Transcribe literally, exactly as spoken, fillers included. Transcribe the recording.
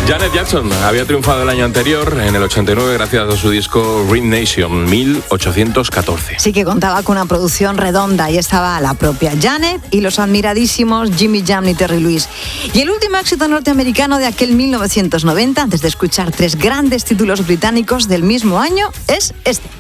Janet Jackson había triunfado el año anterior, en el ochenta y nueve, gracias a su disco Rhythm Nation, mil ochocientos catorce. Sí que contaba con una producción redonda. Ahí estaba la propia Janet y los admiradísimos Jimmy Jam y Terry Lewis. Y el último éxito norteamericano de aquel mil novecientos noventa, antes de escuchar tres grandes títulos británicos del mismo año, es este.